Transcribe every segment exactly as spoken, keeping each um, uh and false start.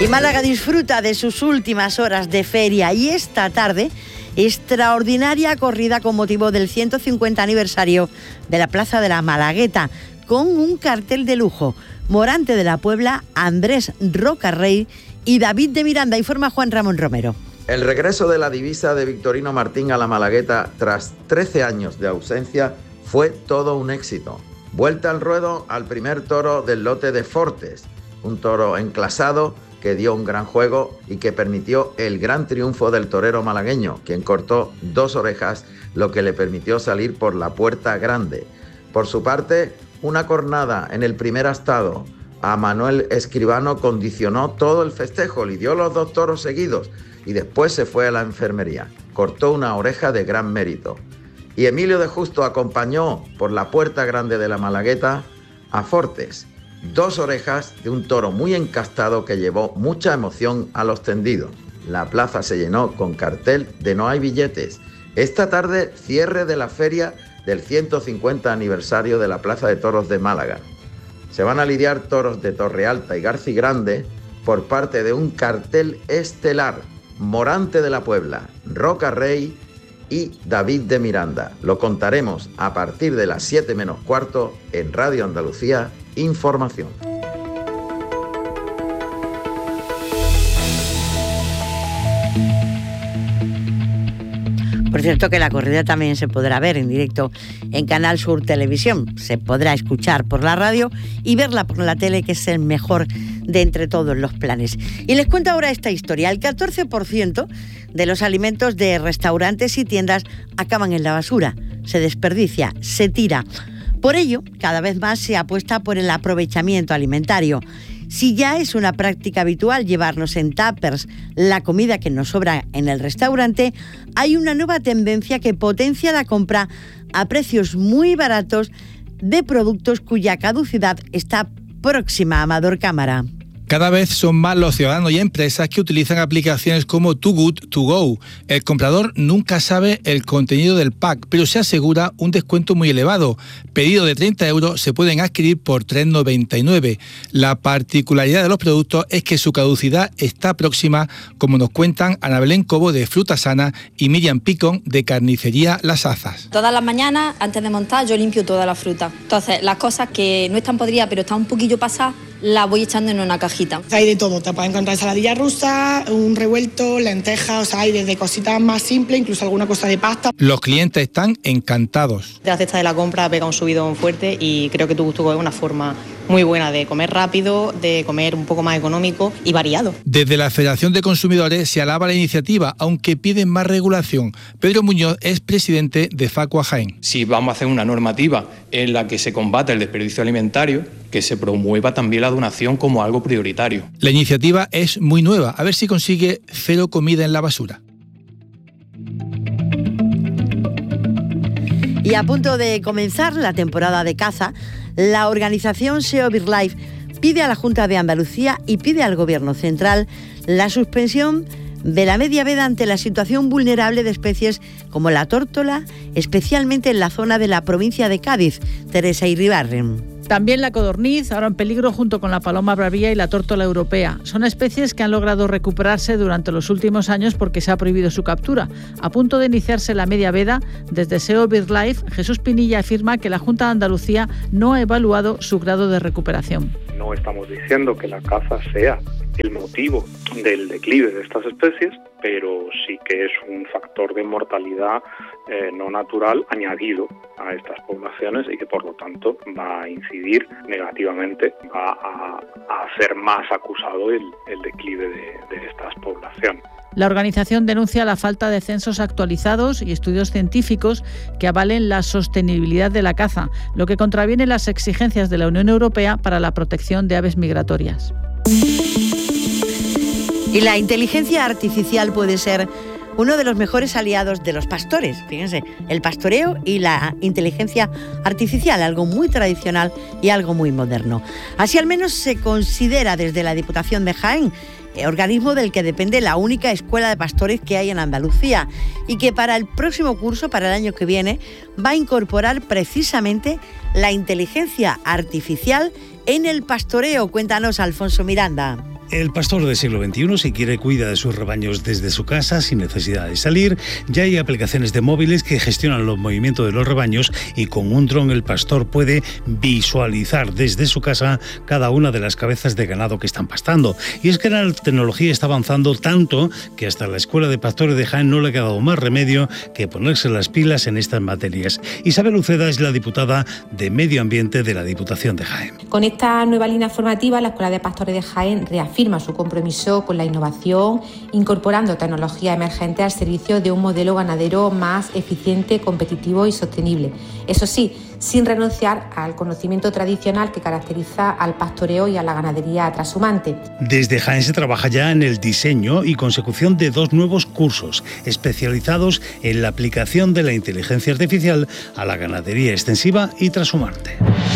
Y Málaga disfruta de sus últimas horas de feria y esta tarde extraordinaria corrida con motivo del ciento cincuenta aniversario de la Plaza de la Malagueta, con un cartel de lujo. Morante de la Puebla, Andrés Rocarrey y David de Miranda, informa Juan Ramón Romero. El regreso de la divisa de Victorino Martín a la Malagueta tras trece años de ausencia fue todo un éxito. Vuelta al ruedo al primer toro del lote de Fortes, un toro enclasado que dio un gran juego y que permitió el gran triunfo del torero malagueño, quien cortó dos orejas, lo que le permitió salir por la puerta grande. Por su parte, una cornada en el primer astado a Manuel Escribano condicionó todo el festejo, lidió los dos toros seguidos y después se fue a la enfermería. Cortó una oreja de gran mérito. Y Emilio de Justo acompañó por la puerta grande de la Malagueta a Fortes, dos orejas de un toro muy encastado que llevó mucha emoción a los tendidos. La plaza se llenó con cartel de no hay billetes. Esta tarde, cierre de la feria del ciento cincuenta aniversario de la Plaza de Toros de Málaga. Se van a lidiar toros de Torrealta y Garci Grande por parte de un cartel estelar: Morante de la Puebla, Rocarrey y David de Miranda. Lo contaremos a partir de las siete menos cuarto en Radio Andalucía Información. Por cierto, que la corrida también se podrá ver en directo en Canal Sur Televisión. Se podrá escuchar por la radio y verla por la tele, que es el mejor de entre todos los planes. Y les cuento ahora esta historia. El catorce por ciento de los alimentos de restaurantes y tiendas acaban en la basura. Se desperdicia, se tira. Por ello, cada vez más se apuesta por el aprovechamiento alimentario. Si ya es una práctica habitual llevarnos en tuppers la comida que nos sobra en el restaurante, hay una nueva tendencia que potencia la compra a precios muy baratos de productos cuya caducidad está próxima. Amador Cámara. Cada vez son más los ciudadanos y empresas que utilizan aplicaciones como Too Good To Go. El comprador nunca sabe el contenido del pack, pero se asegura un descuento muy elevado. Pedido de treinta euros se pueden adquirir por tres noventa y nueve. La particularidad de los productos es que su caducidad está próxima, como nos cuentan Ana Belén Cobo de Fruta Sana y Miriam Picón de Carnicería Las Azas. Todas las mañanas, antes de montar, yo limpio toda la fruta. Entonces, las cosas que no están podridas, pero están un poquillo pasadas, la voy echando en una cajita. Hay de todo, te puedes encontrar ensaladilla rusa, un revuelto, lentejas, o sea, hay desde cositas más simples, incluso alguna cosa de pasta. Los clientes están encantados. La cesta de la compra pega un subidón fuerte y creo que Too Good To Go es una forma muy buena de comer rápido, de comer un poco más económico y variado. Desde la Federación de Consumidores se alaba la iniciativa, aunque piden más regulación. Pedro Muñoz es presidente de Facua Jaén. Si vamos a hacer una normativa en la que se combate el desperdicio alimentario, que se promueva también la donación como algo prioritario. La iniciativa es muy nueva, a ver si consigue cero comida en la basura. Y a punto de comenzar la temporada de caza, la organización SEO BirdLife pide a la Junta de Andalucía y pide al Gobierno central la suspensión de la media veda ante la situación vulnerable de especies como la tórtola, especialmente en la zona de la provincia de Cádiz. Teresa Iribarren. También la codorniz, ahora en peligro junto con la paloma bravía y la tórtola europea. Son especies que han logrado recuperarse durante los últimos años porque se ha prohibido su captura. A punto de iniciarse la media veda, desde SEO BirdLife, Jesús Pinilla afirma que la Junta de Andalucía no ha evaluado su grado de recuperación. No estamos diciendo que la caza sea el motivo del declive de estas especies, pero sí que es un factor de mortalidad eh, no natural añadido a estas poblaciones y que por lo tanto va a incidir negativamente, va a, a hacer más acusado el, el declive de, de estas poblaciones. La organización denuncia la falta de censos actualizados y estudios científicos que avalen la sostenibilidad de la caza, lo que contraviene las exigencias de la Unión Europea para la protección de aves migratorias. Y la inteligencia artificial puede ser uno de los mejores aliados de los pastores. Fíjense, el pastoreo y la inteligencia artificial, algo muy tradicional y algo muy moderno. Así al menos se considera desde la Diputación de Jaén, organismo del que depende la única escuela de pastores que hay en Andalucía y que para el próximo curso, para el año que viene, va a incorporar precisamente la inteligencia artificial en el pastoreo. Cuéntanos, Alfonso Miranda. El pastor del siglo veintiuno, si quiere, cuida de sus rebaños desde su casa sin necesidad de salir. Ya hay aplicaciones de móviles que gestionan los movimientos de los rebaños y con un dron el pastor puede visualizar desde su casa cada una de las cabezas de ganado que están pastando. Y es que la tecnología está avanzando tanto que hasta la Escuela de Pastores de Jaén no le ha quedado más remedio que ponerse las pilas en estas materias. Isabel Uceda es la diputada de Medio Ambiente de la Diputación de Jaén. Con esta nueva línea formativa, la Escuela de Pastores de Jaén reafirma su compromiso con la innovación, incorporando tecnología emergente al servicio de un modelo ganadero más eficiente, competitivo y sostenible. Eso sí, sin renunciar al conocimiento tradicional que caracteriza al pastoreo y a la ganadería trashumante. Desde Jaén se trabaja ya en el diseño y consecución de dos nuevos cursos especializados en la aplicación de la inteligencia artificial a la ganadería extensiva y trashumante.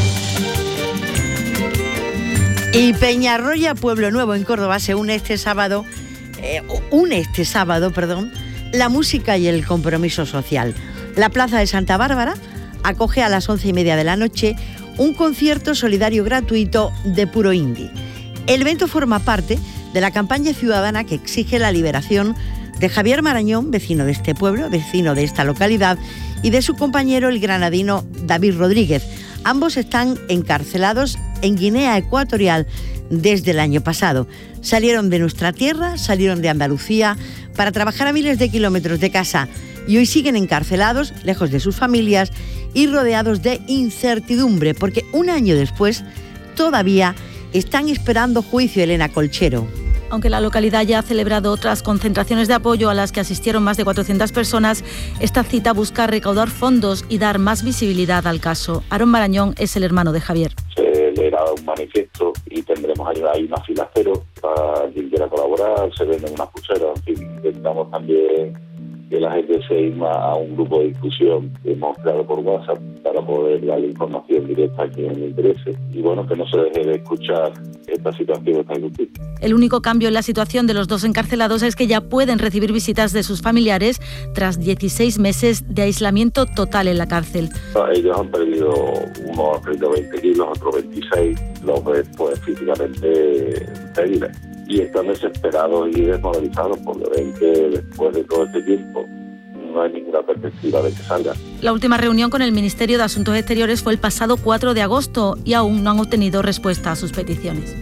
Y Peñarroya, Pueblo Nuevo, en Córdoba, se une este sábado, eh, une este sábado, perdón, la música y el compromiso social. La Plaza de Santa Bárbara acoge a las once y media de la noche un concierto solidario gratuito de puro indie. El evento forma parte de la campaña ciudadana que exige la liberación de Javier Marañón, vecino de este pueblo, vecino de esta localidad, y de su compañero, el granadino David Rodríguez. Ambos están encarcelados en Guinea Ecuatorial desde el año pasado. Salieron de nuestra tierra, salieron de Andalucía para trabajar a miles de kilómetros de casa y hoy siguen encarcelados, lejos de sus familias y rodeados de incertidumbre, porque un año después todavía están esperando juicio. Elena Colchero. Aunque la localidad ya ha celebrado otras concentraciones de apoyo a las que asistieron más de cuatrocientas personas, esta cita busca recaudar fondos y dar más visibilidad al caso. Aarón Marañón es el hermano de Javier. Se leerá un manifiesto y tendremos ahí una fila cero para quien quiera colaborar, se venden unas pulseras, en fin, intentamos también que la gente se inma a un grupo de difusión que hemos creado por WhatsApp para poder darle información directa a quien le interese y bueno, que no se deje de escuchar esta situación tan injusta. El único cambio en la situación de los dos encarcelados es que ya pueden recibir visitas de sus familiares tras dieciséis meses de aislamiento total en la cárcel. Ellos han perdido, uno ha perdido veinte kilos, otro veintiséis, los ves pues físicamente débiles. Y están desesperados y desmoralizados porque ven que después de todo este tiempo no hay ninguna perspectiva de que salgan. La última reunión con el Ministerio de Asuntos Exteriores fue el pasado cuatro de agosto y aún no han obtenido respuesta a sus peticiones.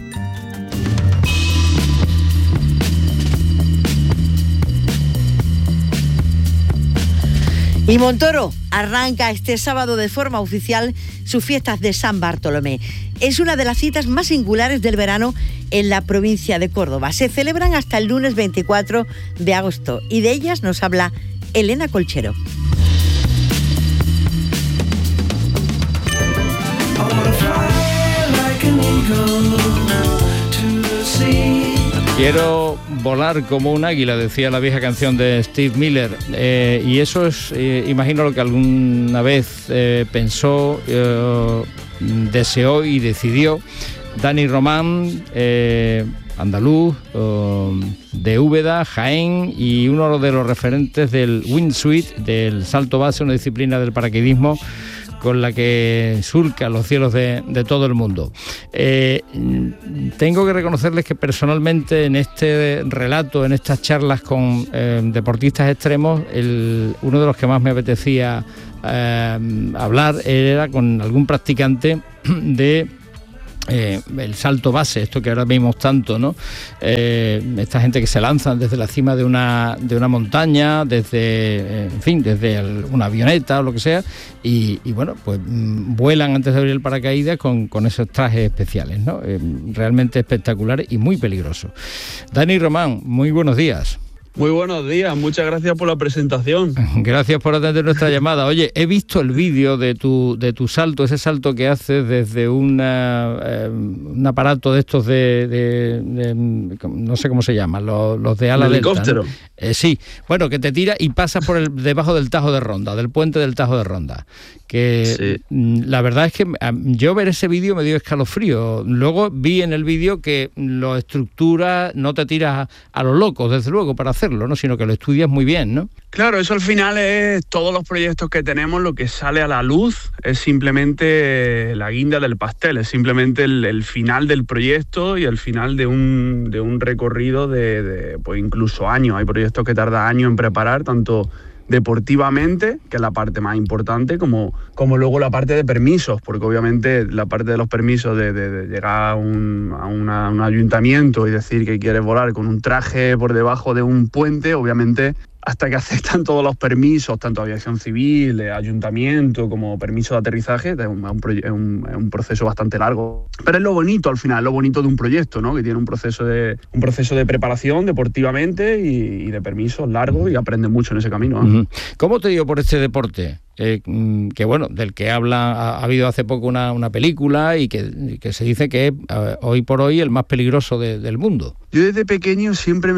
Y Montoro arranca este sábado de forma oficial sus fiestas de San Bartolomé. Es una de las citas más singulares del verano en la provincia de Córdoba. Se celebran hasta el lunes veinticuatro de agosto y de ellas nos habla Elena Colchero. Quiero volar como un águila, decía la vieja canción de Steve Miller, eh, y eso es, eh, imagino, lo que alguna vez eh, pensó, eh, deseó y decidió Dani Román, eh, andaluz, eh, de Úbeda, Jaén, y uno de los referentes del wingsuit, del salto base, una disciplina del paracaidismo con la que surca los cielos de, de todo el mundo. Eh, tengo que reconocerles que personalmente en este relato, en estas charlas con eh, deportistas extremos, el, uno de los que más me apetecía eh, hablar era con algún practicante de Eh, el salto base, esto que ahora vemos tanto, ¿no? Eh, esta gente que se lanzan desde la cima de una de una montaña, desde, eh, en fin, desde el, una avioneta o lo que sea, y, y bueno, pues mm, vuelan antes de abrir el paracaídas con, con esos trajes especiales, ¿no? Eh, realmente espectaculares y muy peligrosos. Dani Román, muy buenos días. Muy buenos días, muchas gracias por la presentación. Gracias por atender nuestra llamada. Oye, he visto el vídeo de tu de tu salto, ese salto que haces desde una, eh, un aparato de estos de, de, de, no sé cómo se llaman, los, los de ala delta, helicóptero. ¿no? Eh, sí, bueno, que te tira y pasas por el debajo del Tajo de Ronda, del puente del Tajo de Ronda. Que sí. La verdad es que yo ver ese vídeo me dio escalofrío. Luego vi en el vídeo que lo estructura, no te tiras a, a lo loco, desde luego, para hacer. hacerlo, ¿no? Sino que lo estudias muy bien, ¿no? Claro, eso al final es todos los proyectos que tenemos, lo que sale a la luz es simplemente la guinda del pastel, es simplemente el, el final del proyecto y el final de un, de un recorrido de, de pues incluso años. Hay proyectos que tardan años en preparar, tanto deportivamente, que es la parte más importante, como, como luego la parte de permisos, porque obviamente la parte de los permisos de, de, de llegar a, un, a una, un ayuntamiento y decir que quieres volar con un traje por debajo de un puente, obviamente hasta que aceptan todos los permisos, tanto aviación civil, ayuntamiento, como permiso de aterrizaje, es un, un, un, un proceso bastante largo. Pero es lo bonito al final, lo bonito de un proyecto, ¿no? Que tiene un proceso de, un proceso de preparación deportivamente y, y de permisos largos, y aprendes mucho en ese camino, ¿no? Uh-huh. ¿Cómo te dio por este deporte? Eh, que bueno, del que habla, ha, ha habido hace poco una, una película y que, que se dice que es eh, hoy por hoy el más peligroso de, del mundo. Yo desde pequeño siempre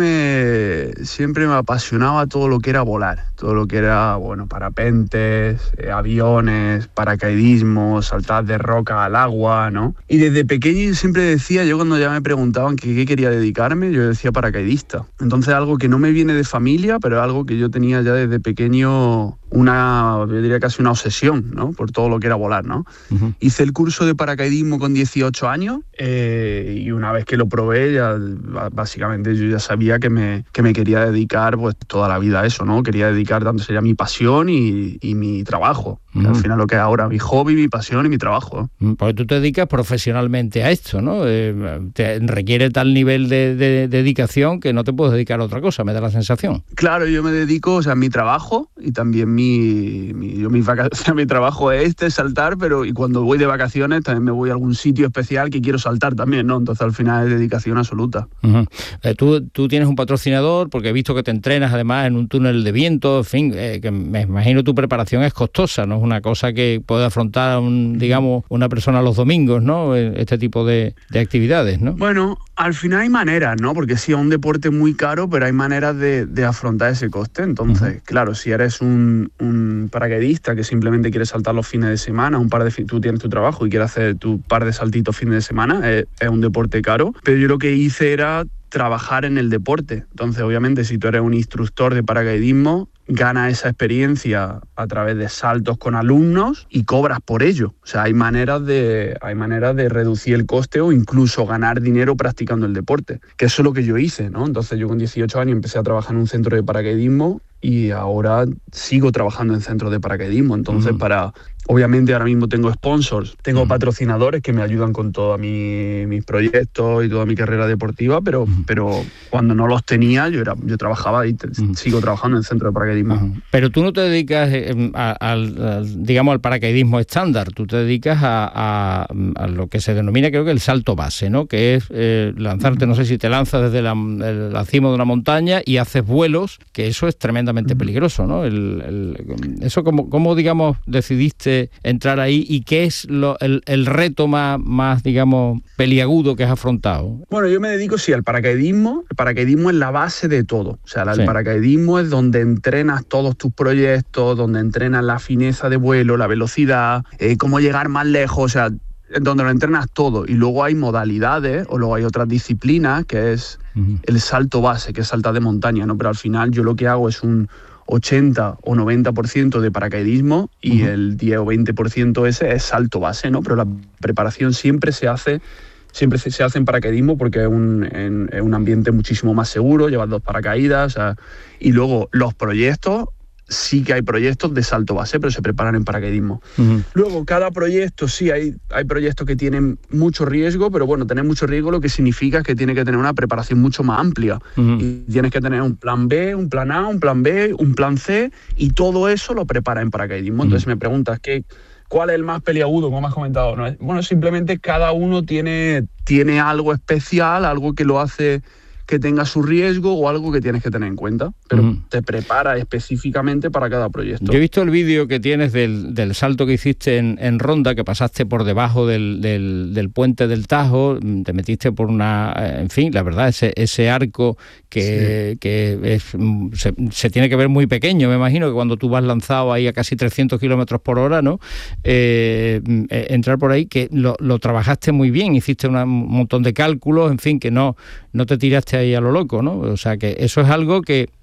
me siempre me apasionaba todo lo que era volar, todo lo que era, bueno, parapentes, eh, aviones, paracaidismo, saltar de roca al agua, ¿no? Y desde pequeño siempre decía, yo cuando ya me preguntaban que qué quería dedicarme, yo decía paracaidista. Entonces algo que no me viene de familia, pero algo que yo tenía ya desde pequeño, una, yo diría casi una obsesión, ¿no? Por todo lo que era volar, ¿no? Uh-huh. Hice el curso de paracaidismo con dieciocho años eh, y una vez que lo probé, ya básicamente yo ya sabía que me, que me quería dedicar pues toda la vida a eso, ¿no? Quería dedicar tanto sería mi pasión y, y mi trabajo. Uh-huh. Al final lo que es ahora mi hobby, mi pasión y mi trabajo. Porque tú te dedicas profesionalmente a esto, ¿no? Eh, te requiere tal nivel de, de, de dedicación que no te puedes dedicar a otra cosa, me da la sensación. Claro, yo me dedico, o sea, a mi trabajo y también mi, mi, yo mi, vaca- o sea, mi trabajo es este, saltar, pero y cuando voy de vacaciones también me voy a algún sitio especial que quiero saltar también, ¿no? Entonces al final es dedicación absoluta. Uh-huh. Eh, tú, tú tienes un patrocinador porque he visto que te entrenas además en un túnel de viento, en fin, eh, que me imagino tu preparación es costosa, no es una cosa que puede afrontar, un, digamos, una persona los domingos, ¿no? Este tipo de, de actividades, ¿no? Bueno, al final hay maneras, ¿no? Porque sí, es un deporte muy caro, pero hay maneras de, de afrontar ese coste. Entonces, uh-huh. claro, si eres un, un paracaidista que simplemente quiere saltar los fines de semana, un par de tú tienes tu trabajo y quieres hacer tu par de saltitos fines de semana, es, es un deporte caro. Pero yo lo que hice era trabajar en el deporte. Entonces, obviamente, si tú eres un instructor de paracaidismo, ganas esa experiencia a través de saltos con alumnos y cobras por ello. O sea, hay maneras de, hay maneras de reducir el coste o incluso ganar dinero practicando el deporte, que eso es lo que yo hice, ¿no? Entonces yo con dieciocho años empecé a trabajar en un centro de paracaidismo y ahora sigo trabajando en centros de paracaidismo. Entonces, uh-huh. para... Obviamente ahora mismo tengo sponsors, tengo uh-huh. patrocinadores que me ayudan con todos mi, mis proyectos y toda mi carrera deportiva, pero, uh-huh. pero cuando no los tenía yo era yo trabajaba y te, uh-huh. sigo trabajando en centro de paracaidismo. Uh-huh. Pero tú no te dedicas eh, a, a, a, digamos, al paracaidismo estándar, tú te dedicas a, a, a lo que se denomina, creo que el salto base, ¿no? Que es eh, lanzarte, no sé si te lanzas desde la, el, la cima de una montaña y haces vuelos, que eso es tremendamente uh-huh. peligroso, ¿no? El, el, eso, ¿cómo, cómo, digamos, decidiste entrar ahí y qué es lo, el, el reto más, más, digamos, peliagudo que has afrontado? Bueno, yo me dedico, sí, al paracaidismo. El paracaidismo es la base de todo. O sea, el sí. paracaidismo es donde entrenas todos tus proyectos, donde entrenas la fineza de vuelo, la velocidad, eh, cómo llegar más lejos, o sea, donde lo entrenas todo. Y luego hay modalidades, o luego hay otras disciplinas, que es uh-huh. el salto base, que es saltar de montaña, ¿no? Pero al final yo lo que hago es un ochenta o noventa por ciento de paracaidismo y uh-huh. el diez o veinte por ciento ese es salto base, ¿no? Pero la preparación siempre se hace siempre se hace en paracaidismo porque es un, en, es un ambiente muchísimo más seguro, llevas dos paracaídas, o sea, y luego los proyectos, sí que hay proyectos de salto base, pero se preparan en paracaidismo. Uh-huh. Luego, cada proyecto, sí, hay, hay proyectos que tienen mucho riesgo, pero bueno, tener mucho riesgo lo que significa es que tiene que tener una preparación mucho más amplia. Uh-huh. Y tienes que tener un plan B, un plan A, un plan B, un plan C, y todo eso lo prepara en paracaidismo. Uh-huh. Entonces me preguntas, ¿qué, ¿cuál es el más peliagudo, como has comentado? ¿No? Bueno, simplemente cada uno tiene, tiene algo especial, algo que lo hace que tenga su riesgo o algo que tienes que tener en cuenta, pero uh-huh. te prepara específicamente para cada proyecto. Yo he visto el vídeo que tienes del, del salto que hiciste en, en Ronda, que pasaste por debajo del, del, del puente del Tajo, te metiste por una... En fin, la verdad, ese, ese arco que, sí. que es, se, se tiene que ver muy pequeño, me imagino, que cuando tú vas lanzado ahí a casi trescientos kilómetros por hora, ¿no? Eh, entrar por ahí, que lo, lo trabajaste muy bien, hiciste una, un montón de cálculos, en fin, que no, no te tiraste ahí a lo loco, ¿no? O sea, que eso es algo que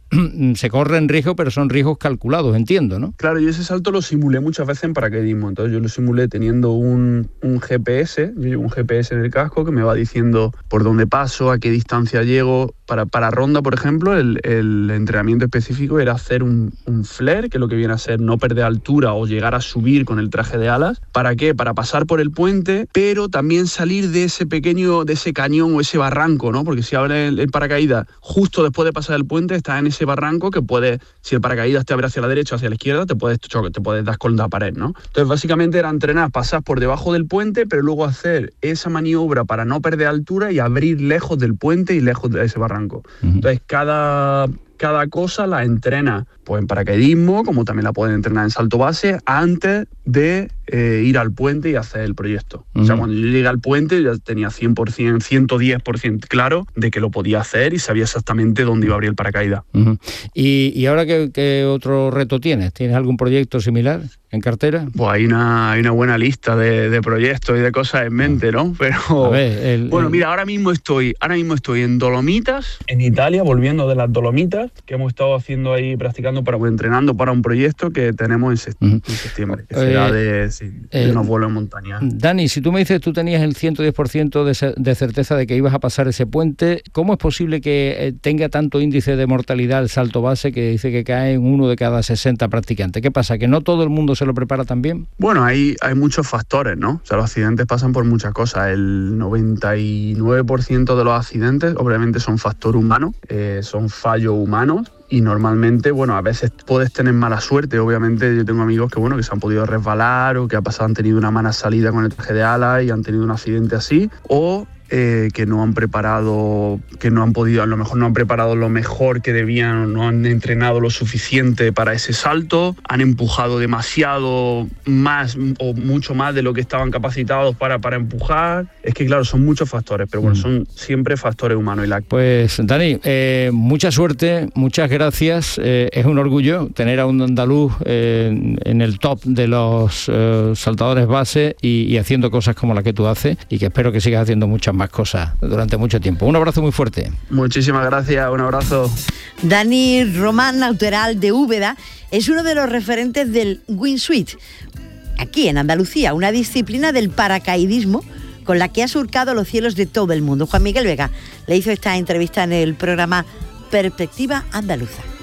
se corren riesgos, pero son riesgos calculados, entiendo, ¿no? Claro, yo ese salto lo simulé muchas veces en paracaidismo. Entonces yo lo simulé teniendo un, un G P S, yo llevo un G P S en el casco que me va diciendo por dónde paso, a qué distancia llego. Para, para ronda, por ejemplo, el, el entrenamiento específico era hacer un, un flare, que es lo que viene a ser no perder altura o llegar a subir con el traje de alas. ¿Para qué? Para pasar por el puente, pero también salir de ese pequeño, de ese cañón o ese barranco, ¿no? Porque si abre el, el paracaídas justo después de pasar el puente, estás en ese barranco que puede, si el paracaídas te abre hacia la derecha o hacia la izquierda, te puedes chocar, te puedes dar con la pared, ¿no? Entonces, básicamente era entrenar, pasar por debajo del puente, pero luego hacer esa maniobra para no perder altura y abrir lejos del puente y lejos de ese barranco. Entonces, cada, cada cosa la entrena pues en paracaidismo, como también la pueden entrenar en salto base, antes de eh, ir al puente y hacer el proyecto. Uh-huh. O sea, cuando yo llegué al puente ya tenía cien por ciento, ciento diez por ciento claro de que lo podía hacer y sabía exactamente dónde iba a abrir el paracaídas. Uh-huh. ¿Y, y ahora qué, qué otro reto tienes? ¿Tienes algún proyecto similar en cartera? Pues hay una, hay una buena lista de, de proyectos y de cosas en mente, ¿no? Pero, a ver, el, bueno, el... mira, ahora mismo estoy, ahora mismo estoy en Dolomitas, en Italia, volviendo de las Dolomitas, que hemos estado haciendo ahí, practicando, para, entrenando para un proyecto que tenemos en septiembre, uh-huh. en septiembre que será eh, de, sí, de eh, unos vuelos en montaña. Dani, si tú me dices tú tenías el ciento diez por ciento de, de certeza de que ibas a pasar ese puente, ¿cómo es posible que tenga tanto índice de mortalidad el salto base, que dice que cae en uno de cada sesenta practicantes? ¿Qué pasa? ¿Que no todo el mundo se lo prepara tan bien? Bueno, hay, hay muchos factores, ¿no? O sea, los accidentes pasan por muchas cosas. El noventa y nueve por ciento de los accidentes obviamente son factor humano, eh, son fallos humanos. Y normalmente, bueno, a veces puedes tener mala suerte. Obviamente yo tengo amigos que, bueno, que se han podido resbalar o que ha pasado, han tenido una mala salida con el traje de alas y han tenido un accidente así. O eh, que no han preparado, que no han podido, a lo mejor no han preparado lo mejor que debían, o no han entrenado lo suficiente para ese salto, han empujado demasiado más o mucho más de lo que estaban capacitados para, para empujar. Es que claro, son muchos factores, pero bueno, son siempre factores humanos. Y la... Pues Dani, eh, mucha suerte, muchas gracias. Eh, es un orgullo tener a un andaluz eh, en el top de los eh, saltadores base y, y haciendo cosas como la que tú haces, y que espero que sigas haciendo muchas más cosas durante mucho tiempo. Un abrazo muy fuerte. Muchísimas gracias, un abrazo. Dani Román Natural de Úbeda es uno de los referentes del wingsuit aquí en Andalucía, una disciplina del paracaidismo con la que ha surcado los cielos de todo el mundo. Juan Miguel Vega le hizo esta entrevista en el programa Perspectiva Andaluza.